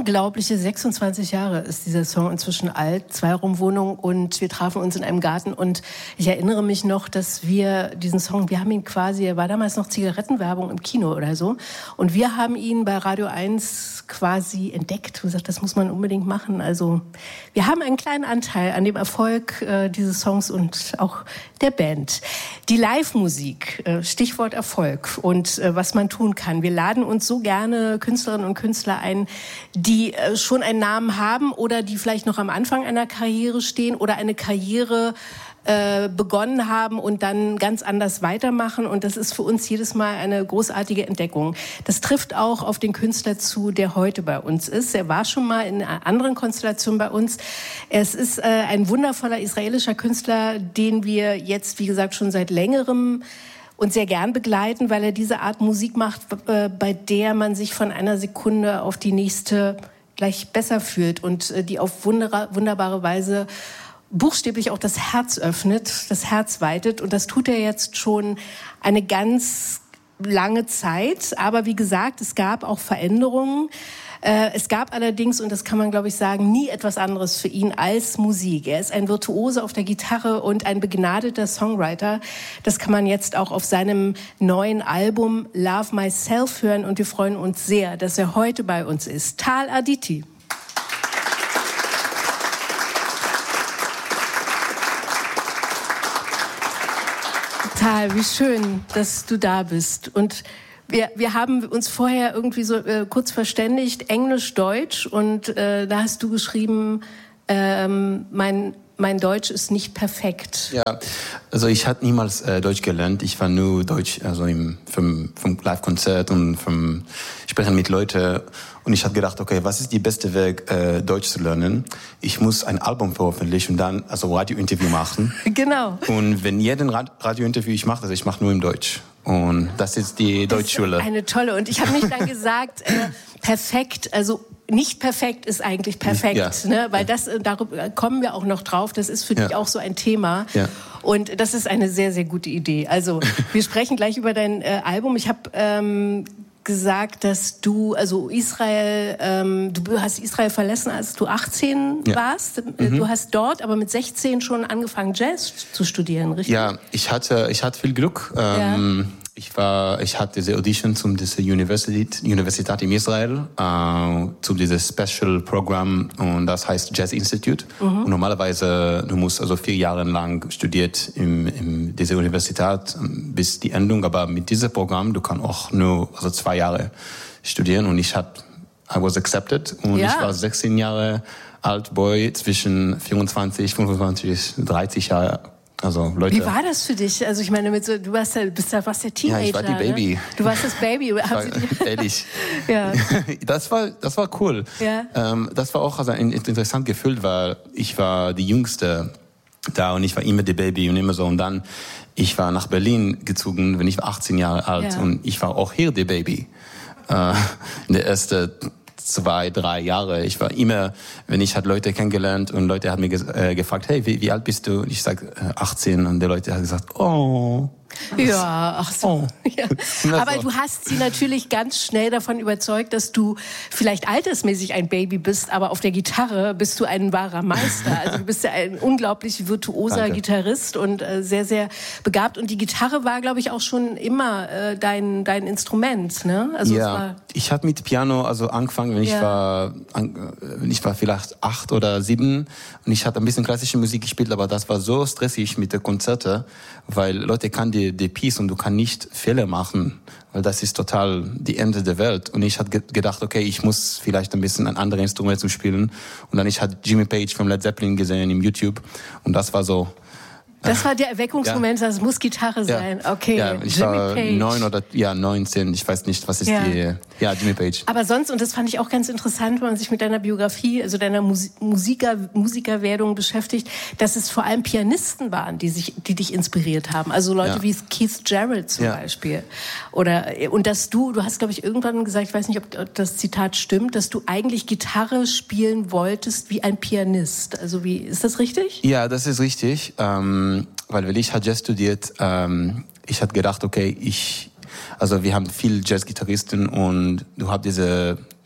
unglaubliche 26 Jahre ist dieser Song inzwischen alt, Zweiraumwohnung, und wir trafen uns in einem Garten und ich erinnere mich noch, dass wir diesen Song, wir haben ihn quasi, er war damals noch Zigarettenwerbung im Kino oder so, und wir haben ihn bei Radio 1 quasi entdeckt und gesagt, das muss man unbedingt machen. Also wir haben einen kleinen Anteil an dem Erfolg dieses Songs und auch der Band. Die Live-Musik, Stichwort Erfolg und was man tun kann. Wir laden uns so gerne Künstlerinnen und Künstler ein, die schon einen Namen haben oder die vielleicht noch am Anfang einer Karriere stehen oder eine Karriere begonnen haben und dann ganz anders weitermachen. Und das ist für uns jedes Mal eine großartige Entdeckung. Das trifft auch auf den Künstler zu, der heute bei uns ist. Er war schon mal in einer anderen Konstellation bei uns. Es ist ein wundervoller israelischer Künstler, den wir jetzt, wie gesagt, schon seit längerem und sehr gern begleiten, weil er diese Art Musik macht, bei der man sich von einer Sekunde auf die nächste gleich besser fühlt und die auf wunderbare Weise buchstäblich auch das Herz öffnet, das Herz weitet. Und das tut er jetzt schon eine ganz lange Zeit. Aber wie gesagt, es gab auch Veränderungen. Es gab allerdings, und das kann man, glaube ich, sagen, nie etwas anderes für ihn als Musik. Er ist ein Virtuose auf der Gitarre und ein begnadeter Songwriter. Das kann man jetzt auch auf seinem neuen Album Love Myself hören. Und wir freuen uns sehr, dass er heute bei uns ist. Tal Aditi. Tal, wie schön, dass du da bist. Und wir haben uns vorher irgendwie so kurz verständigt, Englisch, Deutsch. Und da hast du geschrieben, mein Deutsch ist nicht perfekt. Ja, also ich hatte niemals Deutsch gelernt. Ich war nur Deutsch, also vom Live-Konzert und vom Sprechen mit Leuten. Und ich habe gedacht, okay, was ist die beste Weg, Deutsch zu lernen? Ich muss ein Album veröffentlichen und dann also Radiointerview machen. Genau. Und wenn jeden Radiointerview ich mache, also ich mache nur im Deutsch. Und das ist die Deutschschule. Das ist eine tolle. Und ich habe nicht dann gesagt, perfekt, also nicht perfekt ist eigentlich perfekt, ja. Ne? Weil das, darüber kommen wir auch noch drauf, das ist für dich auch so ein Thema. Ja. Und das ist eine sehr, sehr gute Idee. Also wir sprechen gleich über dein Album. Ich habe gesagt, dass du, also Israel, du hast Israel verlassen, als du 18 warst. Du hast dort aber mit 16 schon angefangen, Jazz zu studieren, richtig? Ja, ich hatte viel Glück. Ich hatte diese Audition zu dieser Universität in Israel, zu diesem Special Programm, und das heißt Jazz Institute. Und normalerweise, du musst also 4 Jahre lang studiert in dieser Universität bis die Endung, aber mit diesem Programm, du kannst auch nur 2 Jahre studieren, und I was accepted, und ich war 16 Jahre alt, Boy, zwischen 24, 25, 30 Jahre. Also Leute. Wie war das für dich? Also ich meine, du warst der Teenager. Ja, ich war die Baby. Ne? Du warst das Baby. Ehrlich. Ja. Das war cool. Ja. Das war auch ein interessantes Gefühl, weil ich war die Jüngste da und ich war immer die Baby und immer so. Und dann, ich war nach Berlin gezogen, wenn ich war 18 Jahre alt, und ich war auch hier die Baby. In der ersten 2, 3 Jahre. Ich war immer, wenn ich Leute kennengelernt und Leute haben mir gefragt, hey, wie alt bist du? Und ich sag 18, und die Leute haben gesagt, oh. Ja, ach so. Oh. Ja. Aber du hast sie natürlich ganz schnell davon überzeugt, dass du vielleicht altersmäßig ein Baby bist, aber auf der Gitarre bist du ein wahrer Meister. Also du bist ja ein unglaublich virtuoser Gitarrist und sehr, sehr begabt. Und die Gitarre war, glaube ich, auch schon immer dein Instrument, ne? Also ja, ich habe mit Piano angefangen, wenn ich war vielleicht 8 oder 7, und ich hatte ein bisschen klassische Musik gespielt, aber das war so stressig mit den Konzerten, weil Leute kann die Piece und du kannst nicht Fehler machen, weil das ist total die Ende der Welt. Und ich hatte gedacht, okay, ich muss vielleicht ein bisschen ein anderes Instrument zu spielen. Und dann ich hatte Jimmy Page von Led Zeppelin gesehen im YouTube, und das war so. Das war der Erweckungsmoment, das muss Gitarre sein. Okay, ja, ich Jimmy war Page. 9 oder 19, ich weiß nicht, was ist Jimmy Page. Aber sonst, und das fand ich auch ganz interessant, wenn man sich mit deiner Biografie, also deiner Musikerwerdung beschäftigt, dass es vor allem Pianisten waren, die dich inspiriert haben. Also Leute wie Keith Jarrett zum Beispiel. Und dass du hast, glaube ich, irgendwann gesagt, ich weiß nicht, ob das Zitat stimmt, dass du eigentlich Gitarre spielen wolltest wie ein Pianist. Also ist das richtig? Ja, das ist richtig. Weil ich hatte Jazz studiert, ich hatte gedacht, okay, wir haben viele Jazzgitarristen, und du hast diese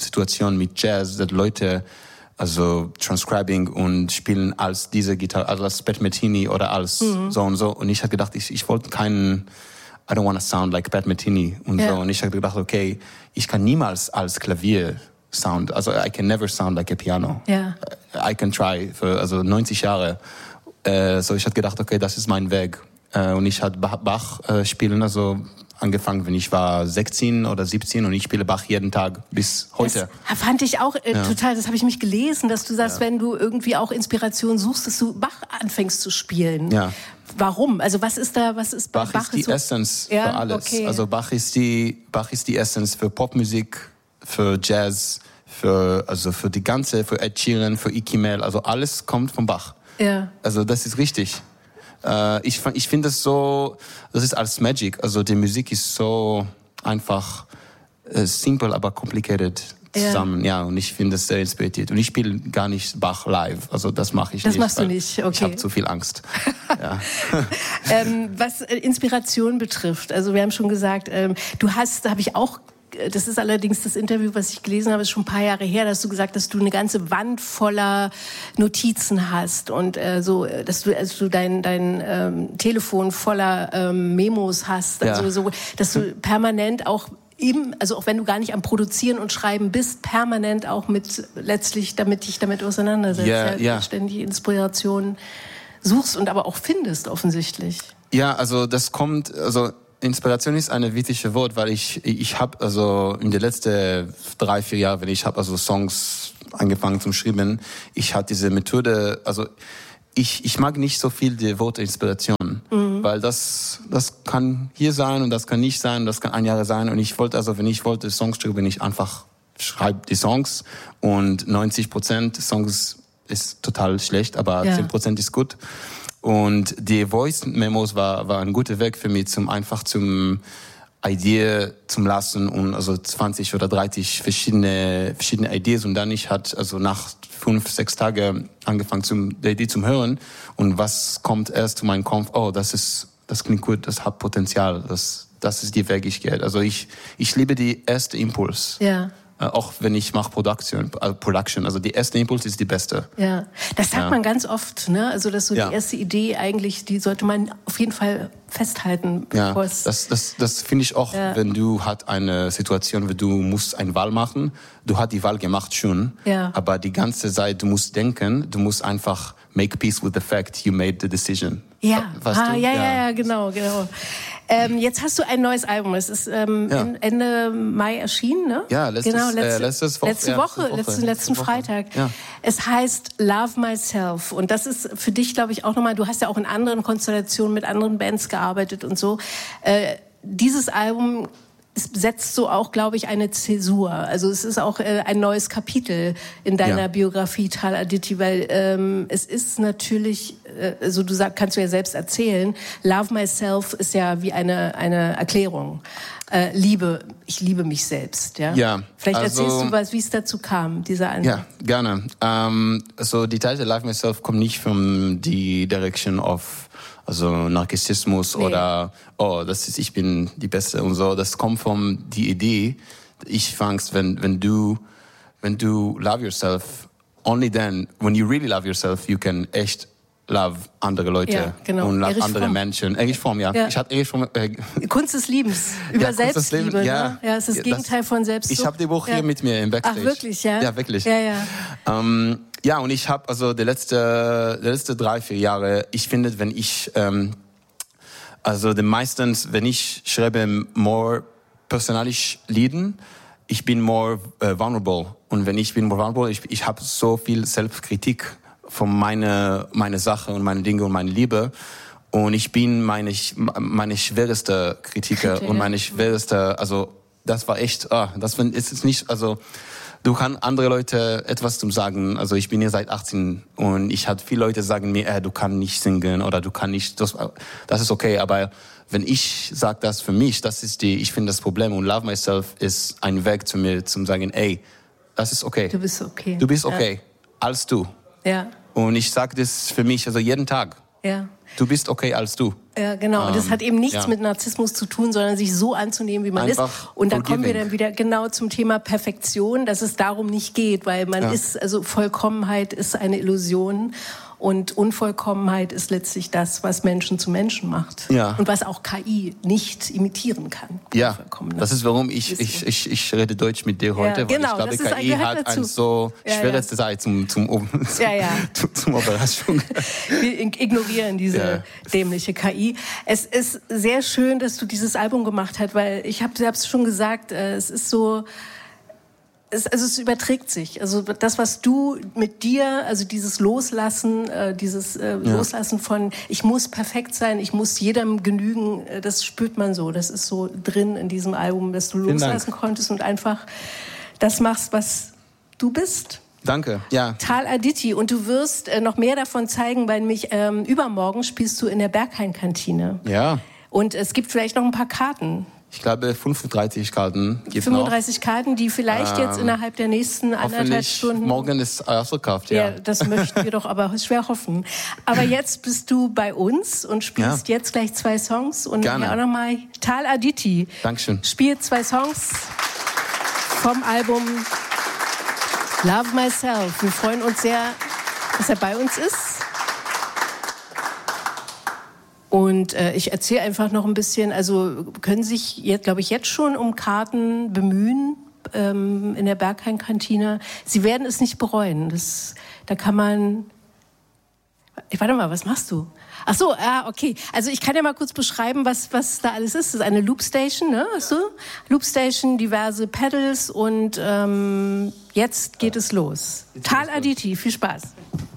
Situation mit Jazz, dass Leute also Transcribing und spielen als diese Gitarre, also als Pat Metheny oder als so und so. Und ich habe gedacht, ich wollte keinen, I don't want to sound like Pat Metheny und so. Und ich habe gedacht, okay, ich kann niemals als Klavier sound, also I can never sound like a piano. Ja. I can try für also 90 Jahre. So ich habe gedacht, okay, das ist mein Weg. Und ich habe Bach spielen, also angefangen, wenn ich war 16 oder 17 und ich spiele Bach jeden Tag bis heute. Das fand ich auch total, das habe ich mich gelesen, dass du sagst, wenn du irgendwie auch Inspiration suchst, dass du Bach anfängst zu spielen. Ja. Warum? Also was ist bei Bach? Bach ist die Essence für alles. Okay. Also Bach ist die Essence für Popmusik, für Jazz, für die ganze, für Ed Sheeran, für Icky Mel, also alles kommt von Bach. Ja. Also das ist richtig. Ich finde es so, das ist als Magic. Also die Musik ist so einfach simple, aber complicated zusammen. Ja, und ich finde es sehr inspiriert. Und ich spiele gar nicht Bach live. Also das mache ich nicht. Das machst du nicht, okay. Ich habe zu viel Angst. Ja. Was Inspiration betrifft, also wir haben schon gesagt, das ist allerdings das Interview, was ich gelesen habe, ist schon ein paar Jahre her, dass du gesagt hast, dass du eine ganze Wand voller Notizen hast und dass du dein Telefon voller Memos hast, also so, dass du permanent auch eben, also auch wenn du gar nicht am Produzieren und Schreiben bist, permanent auch dich damit auseinandersetzt, ständig Inspiration suchst und aber auch findest offensichtlich. Ja, also das kommt, Inspiration ist ein wichtiges Wort, weil ich habe also in den letzten 3-4 Jahren, wenn ich habe also Songs angefangen zu schreiben, ich hatte diese Methode, also ich mag nicht so viel die Worte Inspiration, weil das kann hier sein und das kann nicht sein, das kann 1 Jahr sein und wenn ich wollte Songs schreiben, ich einfach schreibe die Songs und 90% Songs ist total schlecht, aber 10% ist gut. Und die Voice-Memos war ein guter Weg für mich, zum Idee zu lassen und also 20 oder 30 verschiedene Ideen und dann nach 5-6 Tagen angefangen die Idee zu hören und was kommt erst zu meinem Kopf, das klingt gut, das hat Potenzial, das ist die Weg, ich gehe. Also ich liebe die erste Impuls. Ja. Auch wenn ich mache Production, also die erste Impuls ist die beste. Ja, das sagt man ganz oft, ne? Also dass so die erste Idee eigentlich, die sollte man auf jeden Fall festhalten. Ja, das finde ich auch, wenn du hat eine Situation, wo du musst eine Wahl machen, du hast die Wahl gemacht schon, aber die ganze Zeit, du musst denken, du musst einfach make peace with the fact you made the decision. Ja, genau. Jetzt hast du ein neues Album. Es ist Ende Mai erschienen, ne? Ja, letzte Woche. Letzten Freitag. Ja. Es heißt Love Myself. Und das ist für dich, glaube ich, auch nochmal, du hast ja auch in anderen Konstellationen mit anderen Bands gearbeitet und so. Dieses Album setzt so auch, glaube ich, eine Zäsur. Also es ist auch ein neues Kapitel in deiner Biografie, Tal Aditi, weil es ist natürlich, also kannst du ja selbst erzählen, Love Myself ist ja wie eine Erklärung. Ich liebe mich selbst. Ja? Vielleicht erzählst du was, wie es dazu kam, dieser Ansatz. Ja, gerne. Die Titel Love Myself kommt nicht von die Direction of Narzissmus oder ich bin die Beste und so. Das kommt von die Idee. Ich fangst, wenn du love yourself, only then, when you really love yourself, you can echt love andere Leute und love andere Menschen. Erich Fromm, ja. Ich hatte Erich Fromm. Kunst des Liebens. Über Selbstliebe. Ja, es ist das Gegenteil von Selbstsucht. Ich habe die Buch hier mit mir im Backstage. Ach, wirklich, ja? Ja, wirklich. Ja. Und ich habe die letzte 3-4 Jahre, ich finde, wenn ich, meistens, wenn ich schreibe more persönlich Lieden, ich bin more vulnerable. Und wenn ich bin more vulnerable, ich habe so viel Selbstkritik von meine Sache und meine Dinge und meine Liebe. Und ich bin meine schwerste Kritiker und meine schwerste, das war echt, ist es nicht, du kannst andere Leute etwas zum sagen. Also ich bin hier seit 18 und ich hatte viele Leute sagen mir, du kannst nicht singen oder du kannst nicht, das ist okay. Aber wenn ich sage das für mich, ich finde das Problem und Love Myself ist ein Weg zu mir, zum sagen, das ist okay. Du bist okay. Du bist okay, als du. Ja. Und ich sage das für mich, jeden Tag. Ja. Du bist okay als du. Ja, genau. Und das hat eben nichts mit Narzissmus zu tun, sondern sich so anzunehmen, wie man einfach ist. Und da kommen wir dann wieder genau zum Thema Perfektion, dass es darum nicht geht, weil man ist, also Vollkommenheit ist eine Illusion. Und Unvollkommenheit ist letztlich das, was Menschen zu Menschen macht. Ja. Und was auch KI nicht imitieren kann. Ja, das ist, warum ich rede Deutsch mit dir heute, weil ich glaube, KI hat eine so schwere Zeit zum Überraschung. Wir ignorieren diese dämliche KI. Es ist sehr schön, dass du dieses Album gemacht hast, weil ich habe es schon gesagt, es ist so... Es überträgt sich. Also das, was du mit dir, also dieses Loslassen, Loslassen von, ich muss perfekt sein, ich muss jedem genügen, das spürt man so. Das ist so drin in diesem Album, dass du loslassen konntest und einfach das machst, was du bist. Danke, ja. Tal Aditi. Und du wirst noch mehr davon zeigen, weil übermorgen spielst du in der Berghain-Kantine. Ja. Und es gibt vielleicht noch ein paar Karten. Ich glaube, 35 Karten gibt es 35 Karten, die vielleicht jetzt innerhalb der nächsten 1,5 Stunden... Morgen ist ausverkauft, ja. Das möchten wir doch aber schwer hoffen. Aber jetzt bist du bei uns und spielst jetzt gleich 2 Songs. Und hier auch nochmal Tal Aditi. Dankeschön. Spielt 2 Songs vom Album Love Myself. Wir freuen uns sehr, dass er bei uns ist. Und ich erzähle einfach noch ein bisschen, also können sich, glaube ich, jetzt schon um Karten bemühen in der Berghain-Kantine. Sie werden es nicht bereuen. Da kann man... Warte mal, was machst du? Ach so, okay. Also ich kann ja mal kurz beschreiben, was da alles ist. Das ist eine Loopstation, ne? Hast du? Loopstation, diverse Pedals und jetzt geht es los. Tal Aditi, viel Spaß.